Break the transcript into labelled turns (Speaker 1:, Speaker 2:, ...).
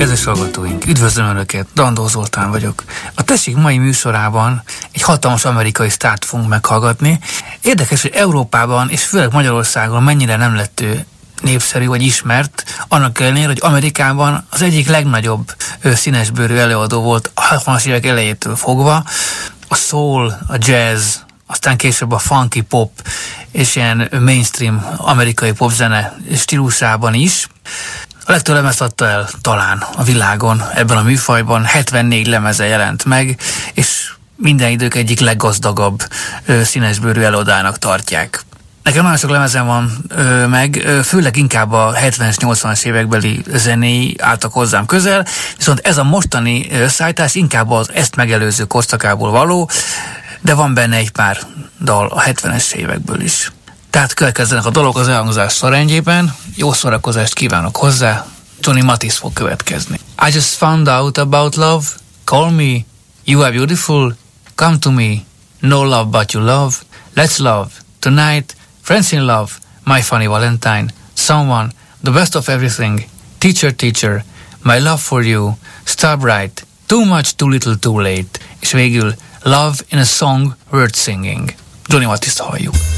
Speaker 1: Kedves hallgatóink, üdvözlöm Önöket, Dandó Zoltán vagyok. A Tessék mai műsorában egy hatalmas amerikai sztárt fogunk meghallgatni. Érdekes, hogy Európában és főleg Magyarországon mennyire nem lett ő népszerű vagy ismert, annak ellenére, hogy Amerikában az egyik legnagyobb színesbőrű előadó volt a 60-as évek elejétől fogva. A soul, a jazz, aztán később a funky pop és ilyen mainstream amerikai popzene stílusában is. A legtöbb lemezt adta el talán a világon ebben a műfajban, 74 lemeze jelent meg, és minden idők egyik leggazdagabb színesbőrű előadának tartják. Nekem nagyon sok lemezem van meg, főleg inkább a 70-es, 80-as évekbeli zenéi álltak hozzám közel, viszont ez a mostani összeállítás inkább az ezt megelőző korszakából való, de van benne egy pár dal a 70-es évekből is. Tehát következzenek a dolgok az elhangzás sorrendjében. Jó szórakozást kívánok hozzá. Johnny Mathis fog következni. I just found out about love. Call me. You are beautiful. Come to me. No love but you love. Let's love. Tonight. Friends in love. My funny Valentine. Someone. The best of everything. Teacher, teacher. My love for you. Star bright. Too much, too little, too late. És végül Love in a song worth singing. Johnny Mathist halljuk.